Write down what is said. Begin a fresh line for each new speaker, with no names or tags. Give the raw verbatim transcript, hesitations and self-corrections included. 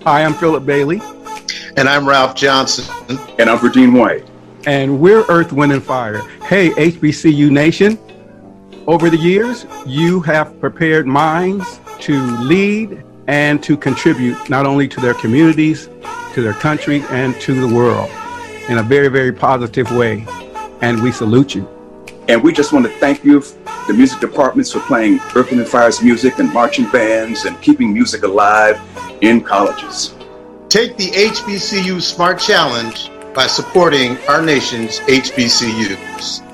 Hi, I'm Philip Bailey.
And I'm Ralph Johnson.
And I'm Verdine White.
And we're Earth, Wind, and Fire. Hey, H B C U Nation, over the years, you have prepared minds to lead and to contribute not only to their communities, to their country, and to the world in a very, very positive way. And we salute you.
And we just want to thank you, the music departments, for playing Earth, Wind, and Fire's music and marching bands and keeping music alive in colleges.
Take the H B C U Smart Challenge by supporting our nation's H B C Us.